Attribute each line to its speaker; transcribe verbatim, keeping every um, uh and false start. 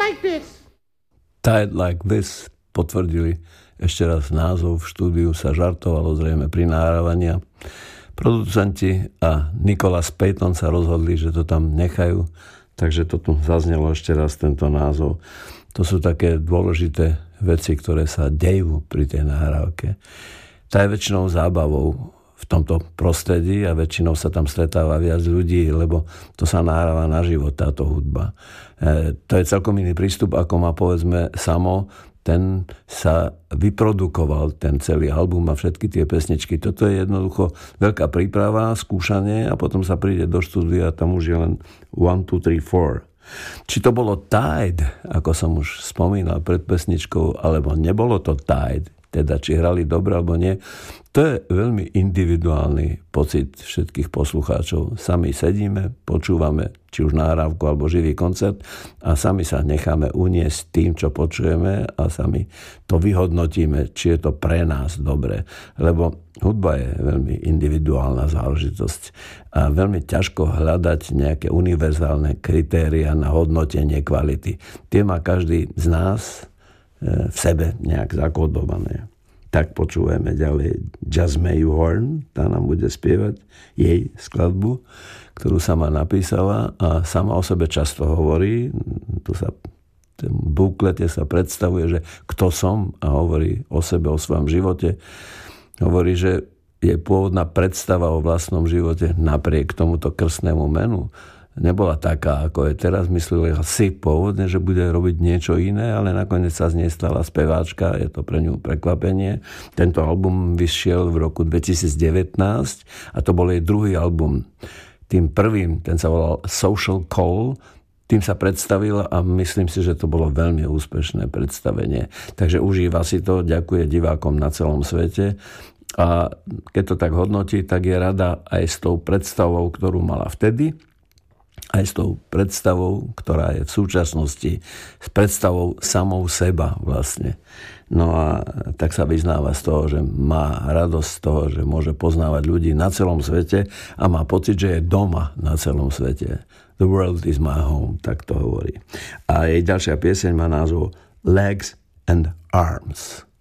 Speaker 1: like this.
Speaker 2: Tied like this potvrdili ešte raz názov. V štúdiu sa žartovalo zrejme pri nahrávaní. Producenti a Nicholas Payton sa rozhodli, že to tam nechajú, takže to tu zaznelo ešte raz tento názov. To sú také dôležité veci, ktoré sa dejú pri tej nahrávke. Tá je väčšinou zábavou v tomto prostredí a väčšinou sa tam stretáva viac ľudí, lebo to sa nahráva na život, táto hudba. E, to je celkom iný prístup, ako má povedzme Samo. Ten sa vyprodukoval, ten celý album a všetky tie pesničky. Toto je jednoducho veľká príprava, skúšanie a potom sa príde do štúdia a tam už je len one, two, three, four. Či to bolo Tied, ako som už spomínal pred pesničkou, alebo nebolo to Tied, teda či hrali dobre alebo nie, to je veľmi individuálny pocit všetkých poslucháčov. Sami sedíme, počúvame či už nahrávku alebo živý koncert a sami sa necháme uniesť tým, čo počujeme a sami to vyhodnotíme, či je to pre nás dobre. Lebo hudba je veľmi individuálna záležitosť a veľmi ťažko hľadať nejaké univerzálne kritéria na hodnotenie kvality. Tie má každý z nás v sebe nejak zakodované. Tak počúvame ďalej Jasmine Horn, tá nám bude spievať jej skladbu, ktorú sama napísala a sama o sebe často hovorí, tu sa v buklete sa predstavuje, že kto som a hovorí o sebe, o svojom živote. Hovorí, že jej pôvodná predstava o vlastnom živote napriek tomuto krstnému menu nebola taká, ako je teraz. Myslela si pôvodne, že bude robiť niečo iné, ale nakoniec sa z nej stala speváčka. Je to pre ňu prekvapenie. Tento album vyšiel v roku dvetisícdevätnásť a to bol jej druhý album. Tým prvým, ten sa volal Social Call, tým sa predstavila a myslím si, že to bolo veľmi úspešné predstavenie. Takže užíva si to, ďakuje divákom na celom svete. A keď to tak hodnotí, tak je rada aj s tou predstavou, ktorú mala vtedy, aj s tou predstavou, ktorá je v súčasnosti, s predstavou samou seba vlastne. No a tak sa vyznáva z toho, že má radosť z toho, že môže poznávať ľudí na celom svete a má pocit, že je doma na celom svete. The world is my home, tak to hovorí. A jej ďalšia pieseň má názov Legs and Arms.